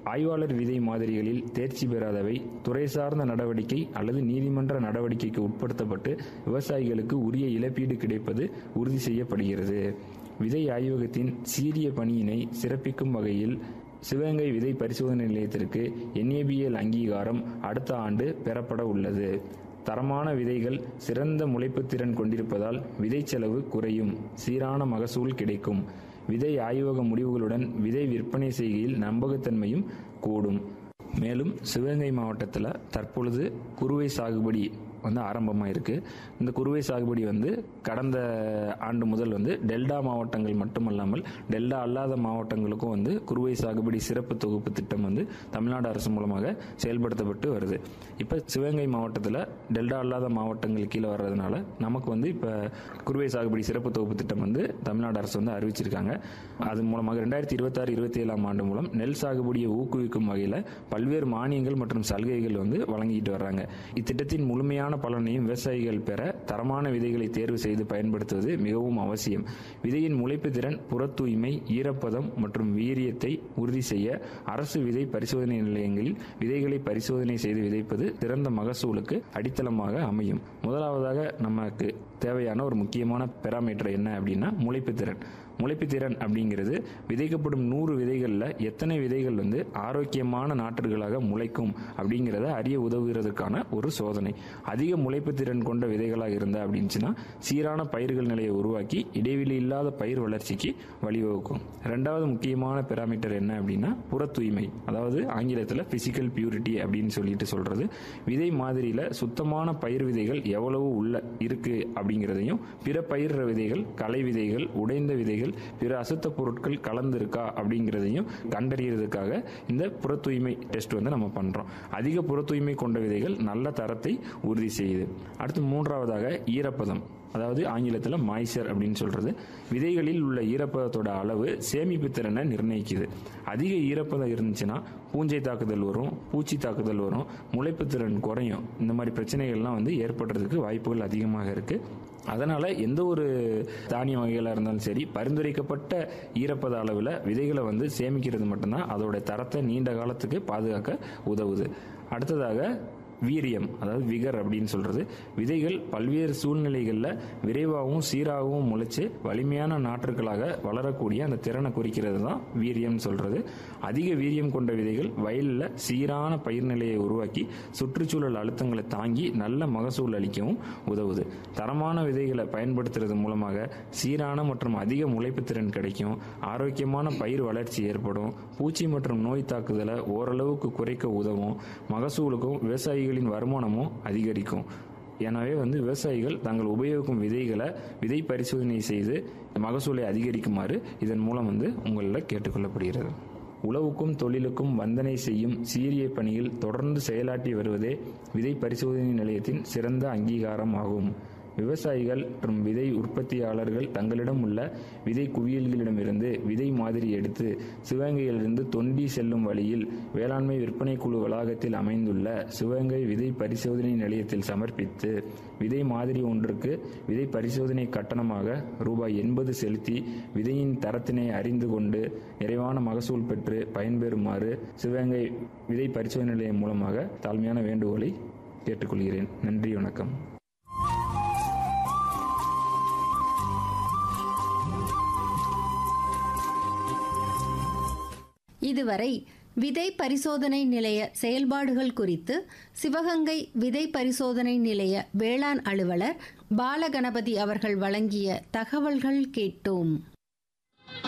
ஆய்வாளர் விதை மாதிரிகளில் தேர்ச்சி பெறாதவை துறை சார்ந்த நடவடிக்கை அல்லது நீதிமன்ற நடவடிக்கைக்கு உட்படுத்தப்பட்டு விவசாயிகளுக்கு உரிய இழப்பீடு கிடைப்பது உறுதி செய்யப்படுகிறது. விதை ஆய்வகத்தின் சீரிய பணியினை சிறப்பிக்கும் வகையில் சிவகங்கை விதை பரிசோதனை நிலையத்திற்கு NABL அங்கீகாரம் அடுத்த ஆண்டு பெறப்பட உள்ளது. தரமான விதைகள் சிறந்த முளைப்பு திறன் கொண்டிருப்பதால் விதை செலவு குறையும், சீரான மகசூல் கிடைக்கும். விதை ஆய்வக முடிவுகளுடன் விதை விற்பனை செய்கையில் நம்பகத்தன்மையும் கூடும். மேலும் சிவகங்கை மாவட்டத்தில் தற்பொழுது குறுவை சாகுபடி ஆரம்பமாக இருக்குது. இந்த குறுவை சாகுபடி கடந்த ஆண்டு முதல் டெல்டா மாவட்டங்கள் மட்டுமல்லாமல் டெல்டா அல்லாத மாவட்டங்களுக்கும் குறுவை சாகுபடி சிறப்பு தொகுப்பு திட்டம் தமிழ்நாடு அரசு மூலமாக செயல்படுத்தப்பட்டு வருது. இப்போ சிவகங்கை மாவட்டத்தில் டெல்டா அல்லாத மாவட்டங்கள் கீழே வர்றதுனால நமக்கு இப்போ குறுவை சாகுபடி சிறப்பு தொகுப்பு திட்டம் தமிழ்நாடு அரசு அறிவிச்சிருக்காங்க. அது மூலமாக 2026-27 ஆண்டு மூலம் நெல் சாகுபடியை ஊக்குவிக்கும் வகையில் பல்வேறு மானியங்கள் மற்றும் சலுகைகள் வழங்கிட்டு வர்றாங்க. இத்திட்டத்தின் முழுமையான பலனையும் விவசாயிகள் பெற தரமான விதைகளை தேர்வு செய்து பயன்படுத்துவது மிகவும் அவசியம். விதையின் முளைப்பு திறன், புற தூய்மை, ஈரப்பதம் மற்றும் வீரியத்தை உறுதி செய்ய அரசு விதை பரிசோதனை நிலையங்களில் விதைகளை பரிசோதனை செய்து விதைப்பது சிறந்த மகசூலுக்கு அடித்தளமாக அமையும். முதலாவதாக நமக்கு தேவையான ஒரு முக்கியமான பெராமீட்டர் என்ன அப்படின்னா முளைப்பு திறன். முளைப்பு திறன் அப்படிங்கிறது விதைக்கப்படும் 100 விதைகளில் எத்தனை விதைகள் ஆரோக்கியமான நாற்றுகளாக முளைக்கும் அப்படிங்கிறத அறிய உதவுகிறதுக்கான ஒரு சோதனை. அதிக முளைப்பு திறன் கொண்ட விதைகளாக இருந்தா அப்படின்னுச்சுன்னா சீரான பயிர்கள் நிலையை உருவாக்கி இடைவெளி இல்லாத பயிர் வளர்ச்சிக்கு வழிவகுக்கும். ரெண்டாவது முக்கியமான பெராமீட்டர் என்ன அப்படின்னா புற தூய்மை, அதாவது ஆங்கிலத்தில் பிசிக்கல் பியூரிட்டி அப்படின்னு சொல்றது. விதை மாதிரியில் சுத்தமான பயிர் விதைகள் எவ்வளவு உள்ள இருக்கு அப்படிங்கிறதையும், பிற பயிர் விதைகள், களை விதைகள், உடைந்த விதைகள், பிற அசுத்த பொருட்கள் கலந்திருக்கா அப்படிங்கிறதையும் கண்டறியறதுக்காக இந்த புற தூய்மை டெஸ்ட் நம்ம பண்றோம். அதிக புற தூய்மை கொண்ட விதைகள் நல்ல தரத்தை உறுதி செய்யுது. அடுத்து மூன்றாவதாக ஈரப்பதம், அதாவது ஆங்கிலத்தில் மாய்ச்சர் அப்படின்னு சொல்றது. விதைகளில் உள்ள ஈரப்பதத்தோட அளவு சேமிப்பு திறனை நிர்ணயிக்குது. அதிக ஈரப்பதம் இருந்துச்சுன்னா பூஞ்சை தாக்குதல் வரும், பூச்சி தாக்குதல் வரும், முளைப்பு திறன் குறையும். இந்த மாதிரி பிரச்சனைகள்லாம் ஏற்படுறதுக்கு வாய்ப்புகள் அதிகமாக இருக்கு. அதனால எந்த ஒரு தானிய வகைகளாக இருந்தாலும் சரி, பரிந்துரைக்கப்பட்ட ஈரப்பத அளவில் விதைகளை சேமிக்கிறது மட்டும்தான் அதோட தரத்தை நீண்ட காலத்துக்கு பாதுகாக்க உதவுது. அடுத்ததாக வீரியம், அதாவது விகர் அப்படின்னு சொல்றது. விதைகள் பல்வேறு சூழ்நிலைகளில் விரைவாகவும் சீராகவும் முளைச்சு வலிமையான நாற்றுகளாக வளரக்கூடிய அந்த திறனை குறிக்கிறது தான் வீரியம் சொல்றது. அதிக வீரியம் கொண்ட விதைகள் வயலில் சீரான பயிர் நிலையை உருவாக்கி சுற்றுச்சூழல் அழுத்தங்களை தாங்கி நல்ல மகசூல் அளிக்கவும் உதவுது. தரமான விதைகளை பயன்படுத்துறது மூலமாக சீரான மற்றும் அதிக முளைப்பு திறன் கிடைக்கும், ஆரோக்கியமான பயிர் வளர்ச்சி ஏற்படும், பூச்சி மற்றும் நோய் தாக்குதலை ஓரளவுக்கு குறைக்க உதவும், மகசூலுக்கும் விவசாயிகளின் வருமானமும் அதிகரிக்கும். எனவே விவசாயிகள் தாங்கள் உபயோகிக்கும் விதைகளை விதை பரிசோதனை செய்து மகசூலை அதிகரிக்குமாறு இதன் மூலம் உங்களில் கேட்டுக்கொள்ளப்படுகிறது. உழவுக்கும் தொழிலுக்கும் வந்தனை செய்யும் சீரிய பணியில் தொடர்ந்து செயலாற்றி வருவதே விதை பரிசோதனை நிலையத்தின் சிறந்த அங்கீகாரம் ஆகும். விவசாயிகள் மற்றும் விதை உற்பத்தியாளர்கள் தங்களிடம் உள்ள விதை குவியல்களிடமிருந்து விதை மாதிரி எடுத்து சிவகங்கையிலிருந்து தொண்டி செல்லும் வழியில் வேளாண்மை விற்பனை குழு வளாகத்தில் அமைந்துள்ள சிவகங்கை விதை பரிசோதனை நிலையத்தில் சமர்ப்பித்து விதை மாதிரி ஒன்றுக்கு விதை பரிசோதனை கட்டணமாக ரூபாய் 80 செலுத்தி விதையின் தரத்தினை அறிந்து கொண்டு நிறைவான மகசூல் பெற்று பயன்பெறுமாறு சிவகங்கை விதை பரிசோதனை நிலையம் மூலமாக தாழ்மையான வேண்டுகோளை கேட்டுக்கொள்கிறேன். நன்றி, வணக்கம். இதுவரை விதை பரிசோதனை நிலைய செயல்பாடுகள் குறித்து சிவகங்கை விதை பரிசோதனை நிலைய வேளாண் அலுவலர் பாலகணபதி அவர்கள் வழங்கிய தகவல்கள் கேட்டோம்.